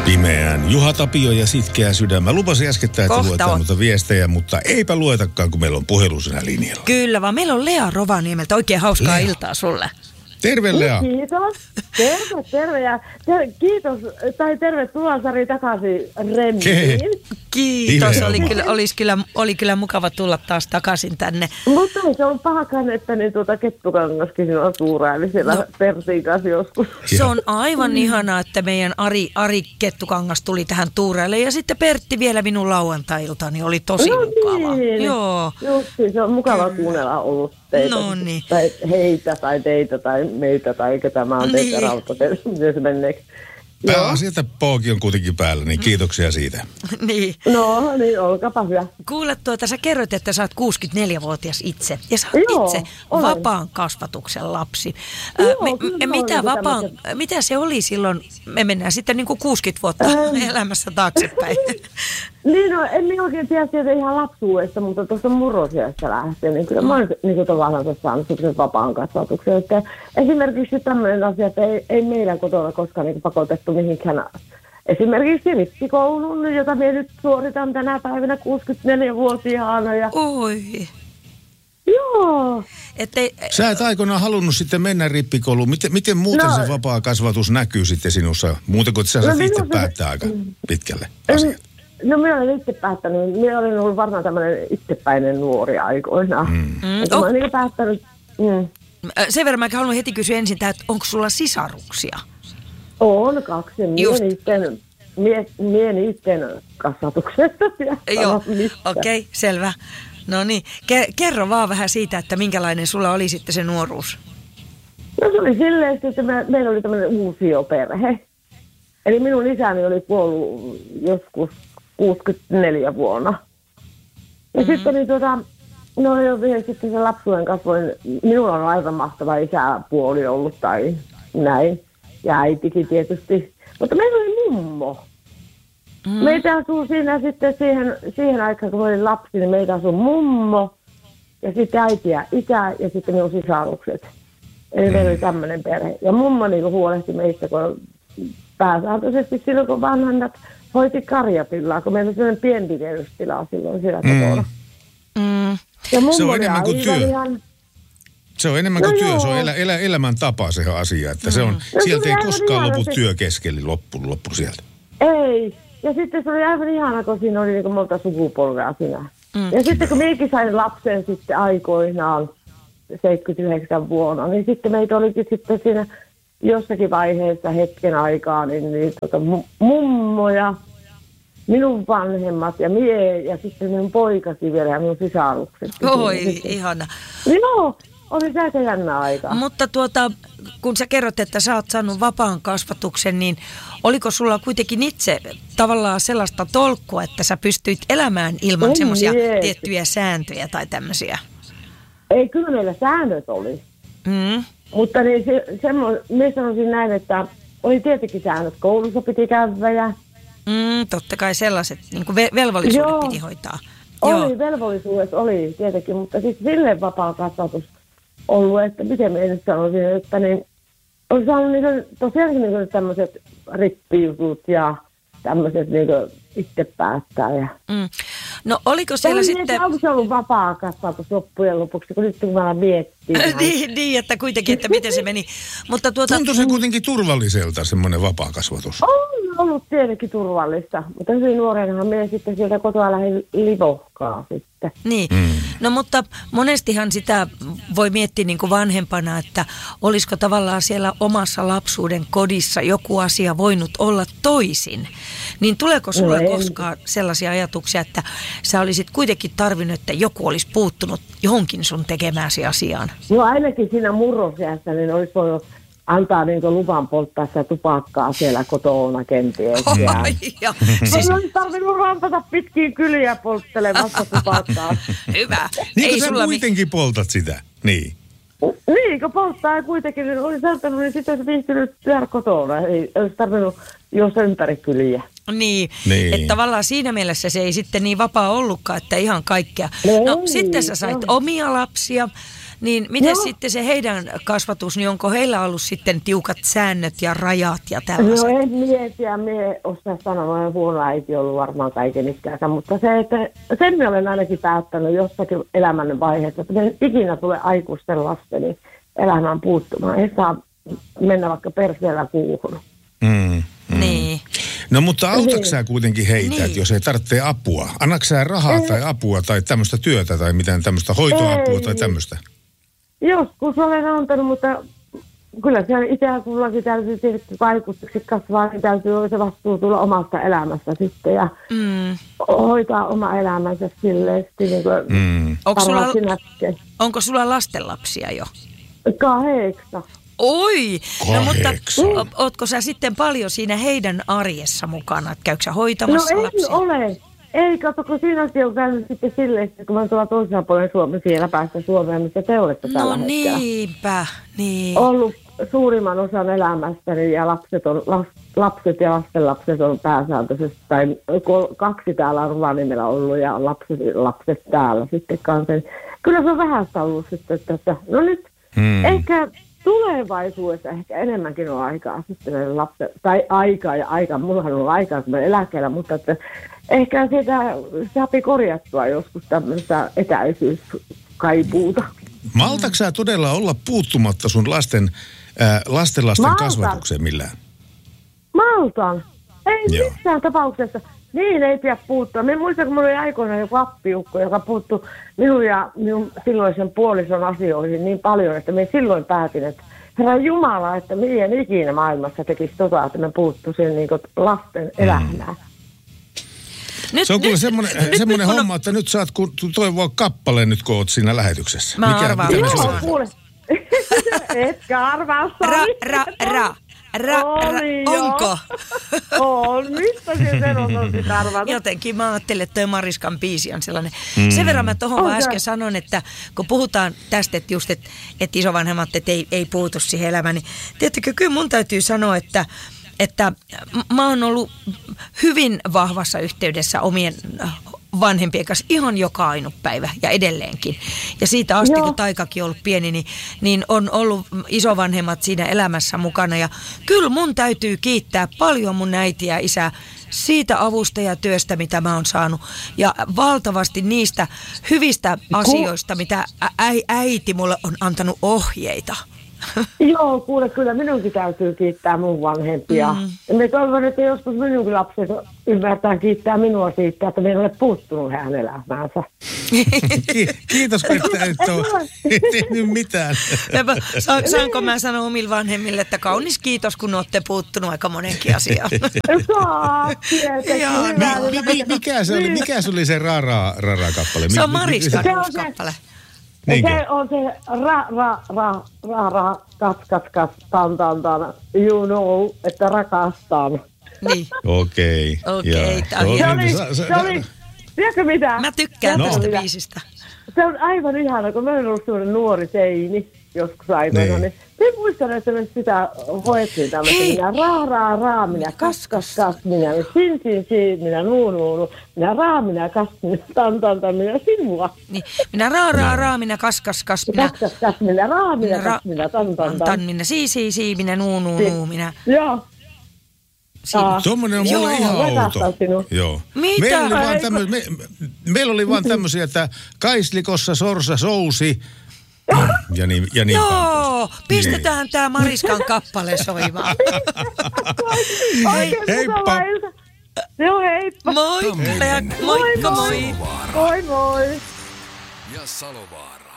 Pimeään. Juha Tapio ja Sitkeä sydän. Mä lupasin äskettäin, että luetaan noita viestejä, mutta eipä luetakaan, kun meillä on puhelu siinä linjalla. Kyllä, vaan meillä on Lea Rovaniemeltä. Oikein hauskaa iltaa sulle. Terve, Lea. Kiitos. Terve. Ja kiitos, tai tervetuloa Sari takaisin Remmiin. Kiitos, oli kyllä mukava tulla taas takaisin tänne. Mutta ei se on pahakaan, että niin Kettukangaskin sinua tuuraili siellä Pertin kanssa joskus. Se on aivan ihanaa, että meidän Ari Kettukangas tuli tähän tuuraille. Ja sitten Pertti vielä minun lauantai-ilta, niin oli tosi mukava. Niin. Joo. Justi, se on mukava kuunnella ollut teitä. No niin. Tai heitä, tai teitä, tai meitä, tai ketä mä oon teitä rautateille, miten se menneeksi. Pääasiassa Pooki on kuitenkin päällä, niin kiitoksia siitä. Niin. No, niin olkapa hyvä. Kuule, sä kerroit, että sä oot 64-vuotias itse. Ja sä oot itse vapaan kasvatuksen lapsi. Mitä se oli silloin? Me mennään sitten niin kuin 60 vuotta elämässä taaksepäin. Niin, no en minä oikein tiedä sieltä ihan lapsuudesta, mutta tuossa murrosiasta lähtien, niin kyllä mä oon niin tavallaan saanut sellaisen vapaan kasvatuksen. Että esimerkiksi tämmöinen asia, että ei meidän kotona koskaan niin pakotettu mihinkään. Esimerkiksi rippikoulun, jota minä nyt suoritan tänä päivänä 64-vuotiaana. Ja... Oi. Joo. Sä et aikoinaan halunnut sitten mennä rippikouluun. Miten muuten se vapaa kasvatus näkyy sitten sinussa? Muuten kuin sä saat itse päättää aika pitkälle asiat. No minä olen itse päättänyt. Minä olen ollut varmaan tämmöinen itsepäinen nuori aikoinaan. Mä olen niin päättänyt. Sen verran mä haluan heti kysyä ensin, että onko sulla sisaruksia? On 2. Mie niiden kasvatuksesta. Joo, okei, selvä. No niin, kerro vaan vähän siitä, että minkälainen sulla oli sitten se nuoruus. No se oli silleen, että meillä oli tämmöinen uusioperhe. Eli minun isäni oli kuollut joskus 64 vuonna. Ja sitten niin no jo sitten se lapsuuden kasvoin, minulla on aivan mahtava isäpuoli ollut tai näin. Ja äitikin tietysti. Mutta meillä oli mummo. Meitä asuu siinä sitten siihen aikaan, kun mä olin lapsi, niin meitä asui mummo. Ja sitten äiti ja isä ja sitten minun sisarukset. Eli meillä oli tämmöinen perhe. Ja mummo niin huolehti meistä, kun pääsääntöisesti silloin, kun vanhemmat hoiti karjatillaa, kun meillä oli sellainen pienviljelystila silloin siellä kotona. Ja se on enemmän kuin työ. Se on enemmän kuin työ, joo. Se on elämäntapa se asia, että se on, sieltä ei koskaan lopu työ keskellä loppu sieltä. Ei, ja sitten se oli aivan ihana, kun siinä oli niin monta sukupolvea siinä. Ja sitten kun minäkin sain lapsen sitten aikoinaan 79 vuonna, niin sitten meitä olikin sitten siinä jossakin vaiheessa hetken aikaa, niin mummo ja minun vanhemmat ja mie ja sitten minun poikasi vielä ja minun sisarukset. Oi, ihana. Joo, oli se aika jännä aika. Mutta kun sä kerrot, että sä oot saanut vapaan kasvatuksen, niin oliko sulla kuitenkin itse tavallaan sellaista tolkkua, että sä pystyit elämään ilman semmoisia tiettyjä sääntöjä tai tämmöisiä? Ei, kyllä meillä säännöt oli. Mutta niin minä sanoisin näin, että oli tietenkin säännöt. Koulussa piti käydä ja... totta kai sellaiset, niin kuin velvollisuudet piti hoitaa. Oli, velvollisuudet oli tietenkin, mutta siis silleen vapaa kasvatus ollut, että miten minä nyt sanoisin, että niin... On saanut tosiaankin tämmöiset rippijutut ja tämmöiset itse päättää. Ja... No oliko siellä sitten... Onko se ollut vapaa kasvatus loppujen lopuksi, kun nyt kun mä miettii. niin, että kuitenkin, että miten se meni. Mutta tuntui se kuitenkin turvalliselta, semmoinen vapaa kasvatus. On ollut tietenkin turvallista, mutta hyvin nuorenahan minä sitten sieltä kotoa lähdin livohkaa sitten. Niin, no mutta monestihan sitä voi miettiä niin kuin vanhempana, että olisiko tavallaan siellä omassa lapsuuden kodissa joku asia voinut olla toisin. Niin tuleeko sulla koskaan sellaisia ajatuksia, että sä olisit kuitenkin tarvinnut, että joku olisi puuttunut johonkin sun tekemääsi asiaan? No ainakin siinä murrosiässä niin olisi voinut antaa luvan polttaa sitä tupakkaa siellä kotona kenties. Siis... olisi tarvinnut rampata pitkiä kyliä polttelemassa tupakkaa. Hyvä. Niin kuin sä kuitenkin poltat sitä, niin. Niin, kun polttaa kuitenkin, niin olisi tarvinnut, niin sitten olisi viihtynyt tyhjä kotona. Ei olisi tarvinnut juosta ympäri kyliä. Niin, että tavallaan siinä mielessä se ei sitten niin vapaa ollutkaan, että ihan kaikkea. No sitten sä sait omia lapsia, Niin miten sitten se heidän kasvatus, niin onko heillä ollut sitten tiukat säännöt ja rajat ja tällaiset? No en mietiä, me osaa sanoa, että huono äiti ollut varmaan kaiken ikänsä, mutta se, että sen minä olen ainakin päättänyt jossakin elämän vaiheessa, että me ikinä tulee aikuisten lasteni elämään puuttumaan. Ei saa mennä vaikka perseellä kuuhun. Niin. No mutta autatko sä kuitenkin heitä, että jos ei tarvitse apua? Annatko sä rahaa tai apua tai tämmöistä työtä tai mitään tämmöistä hoitoapua tai tämmöistä? Joskus olen antanut, mutta kyllä se itse kullakin täytyy tietysti vaikutukset kasvaa, niin täytyy se vastuu tulla omasta elämästä sitten ja hoitaa oma elämänsä silleen niin kuin onko sulla lastenlapsia jo? 8. Oi! No mutta ootko sä sitten paljon siinä heidän arjessa mukana? Käytkö sä hoitamassa lapsia? No ei ole. Ei, kato, kun siinäkin on käynyt sitten silleen, että kun mä tuolla toisella puolella Suomessa siellä päästä Suomeen, missä te olette tällä hetkellä. No niinpä, niin. Ollut suurimman osan elämästäni ja lapset ja lastenlapset on pääsääntöisesti, tai 2 täällä on Rovaniemellä ollut ja lapset täällä sitten kanssa. Kyllä se on vähäistä ollut sitten, että no nyt ehkä tulevaisuudessa ehkä enemmänkin on aikaa sitten meidän lapset, tai aikaa, mullahan on aikaa, kun mä eläkkeellä, mutta että ehkä sitä saapi korjattua joskus tämmöistä etäisyyskaipuuta. Maltatko sä todella olla puuttumatta sun lasten kasvatukseen millään? Maltan. Ei missään tapauksessa. Niin ei pidä puuttua. Mä muistan, kun mulla oli aikoinaan joku appiukko, joka puuttui minun ja minun silloisen puolison asioihin niin paljon, että me silloin päätin, että Herra Jumala, että mien ikinä maailmassa tekisi että me puuttuisin niin kuin lasten elämään. Se on kyllä semmoinen homma, että nyt saat toivoa kappaleen nyt, kun oot siinä lähetyksessä. Mä arvaan. Joo, kuule. Etkä arvaa. Onko? On, mistä sen on sitä arvata? Jotenkin mä ajattelin, että toi Mariskan biisi on sellainen. Sen verran mä tohon vaan äsken sanon, että kun puhutaan tästä, että just, että isovanhemmat, että ei puutu siihen elämään, niin tiedättekö, kyllä mun täytyy sanoa, että mä oon ollut hyvin vahvassa yhteydessä omien vanhempien kanssa ihan joka ainut päivä ja edelleenkin. Ja siitä asti, kun Taikakin on ollut pieni, niin on ollut isovanhemmat siinä elämässä mukana. Ja kyllä mun täytyy kiittää paljon mun äitiä ja isää siitä avusta ja työstä, mitä mä oon saanut. Ja valtavasti niistä hyvistä asioista, mitä äiti mulle on antanut ohjeita. Joo, kuule, kyllä minunkin täytyy kiittää mun vanhempia. Ja me toivon, että joskus minunkin lapset ymmärtää kiittää minua siitä, että me ei ole puuttunut hänen elämäänsä. Kiitos, että et ole tehnyt mitään. Saanko mä sanoa omille vanhemmille, että kaunis kiitos, kun olette puuttunut aika monenkin asiaan. Saa, mikä se oli se Rara-kappale? Se on Mariskan kappale. Niinkö? Se on se kas, tan, you know, että rakastan. Niin. Okei. Se oli, tiedätkö mitä? Mä tykkään tästä biisistä. Se on aivan ihana, kun mä olen ollut sellainen nuori teini joskus aikana, niin me muistan, että me sitä hoettiin tämmöistä, minä raa, minä kas, minä sin, minä nuu, minä raa, minä kas, minä tan, minä sinua. Niin, minä raa, minä kas, minä kas, minä raa, minä kas, minä tan, minä si, minä nuu, minä. Joo. Tuommoinen on mulle ihan outo. Joo. Mitä? Meillä oli vaan tämmöisiä, että kaislikossa sorsa sousi. Ja niin joo, pistetään tää Mariskan kappale soimaan. Heippa. Joo, heippa. Moikka, moi. Moi. Ja Salovaara.